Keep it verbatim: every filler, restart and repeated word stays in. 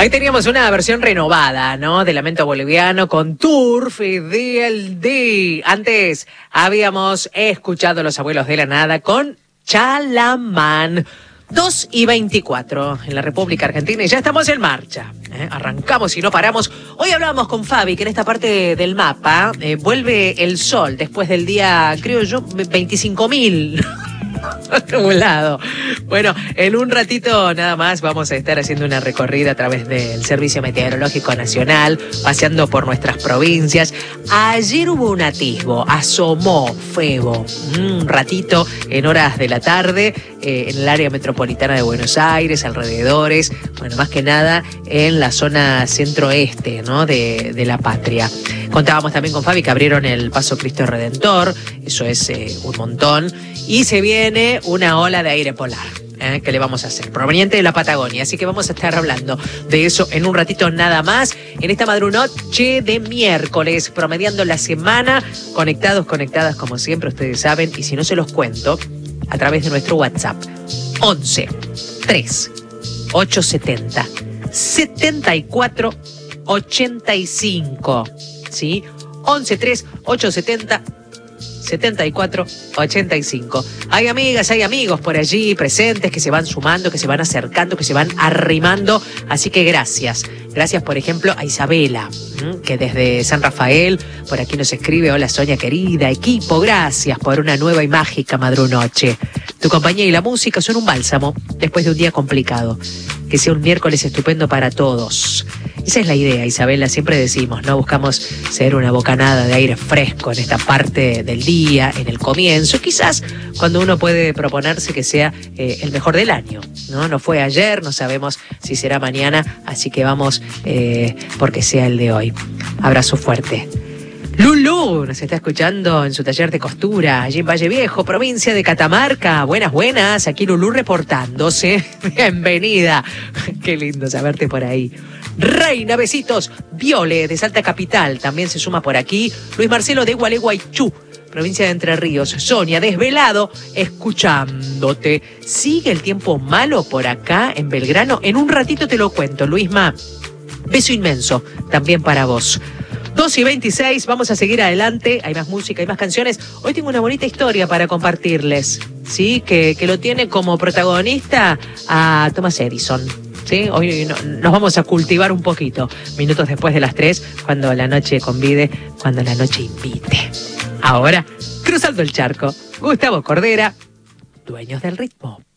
Ahí teníamos una versión renovada, ¿no? De Lamento Boliviano con Turf y D L D. Antes habíamos escuchado Los Abuelos de la Nada con Chalamán. dos y veinticuatro en la República Argentina y ya estamos en marcha. ¿eh? Arrancamos y no paramos. Hoy hablábamos con Fabi que en esta parte del mapa eh, vuelve el sol después del día, creo yo, veinticinco mil. Acumulado. Bueno, en un ratito nada más vamos a estar haciendo una recorrida a través del Servicio Meteorológico Nacional, paseando por nuestras provincias. Ayer hubo un atisbo, asomó Febo un ratito en horas de la tarde eh, en el área metropolitana de Buenos Aires, alrededores, bueno, más que nada en la zona centro-este, ¿no? de, de la patria. Contábamos también con Fabi que abrieron el Paso Cristo Redentor, eso es eh, un montón, y se viene una ola de aire polar. ¿Eh? ¿Qué le vamos a hacer? Proveniente de la Patagonia, así que vamos a estar hablando de eso en un ratito nada más, en esta madrunoche de miércoles, promediando la semana, conectados, conectadas como siempre, ustedes saben, y si no se los cuento, a través de nuestro WhatsApp, once tres ocho setenta setenta y cuatro ochenta y cinco, ¿sí? once tres ocho setenta setenta y cuatro ochenta y cinco. Hay amigas, hay amigos por allí presentes que se van sumando, que se van acercando, que se van arrimando. Así que gracias. Gracias, por ejemplo, a Isabela, que desde San Rafael por aquí nos escribe: hola Sonia querida, equipo, gracias por una nueva y mágica madrunoche. Tu compañía y la música son un bálsamo después de un día complicado. Que sea un miércoles estupendo para todos. Esa es la idea, Isabela, siempre decimos, ¿no? Buscamos ser una bocanada de aire fresco en esta parte del día, en el comienzo, quizás cuando uno puede proponerse que sea eh, el mejor del año, ¿no? No fue ayer, no sabemos si será mañana, así que vamos eh, porque sea el de hoy. Abrazo fuerte. Lulú nos está escuchando en su taller de costura, allí en Valle Viejo, provincia de Catamarca. Buenas, buenas. Aquí Lulú reportándose. Bienvenida. Qué lindo saberte por ahí. Reina, besitos. Viole, de Salta Capital, también se suma por aquí. Luis Marcelo, de Gualeguaychú, provincia de Entre Ríos. Sonia, desvelado, escuchándote. ¿Sigue el tiempo malo por acá en Belgrano? En un ratito te lo cuento, Luisma. Beso inmenso, también para vos. dos y veintiséis, vamos a seguir adelante, hay más música, hay más canciones. Hoy tengo una bonita historia para compartirles, ¿sí? Que, que lo tiene como protagonista a Thomas Edison, ¿sí? Hoy no, nos vamos a cultivar un poquito, minutos después de las tres, cuando la noche convide, cuando la noche invite. Ahora, cruzando el charco, Gustavo Cordera, Dueños del Ritmo.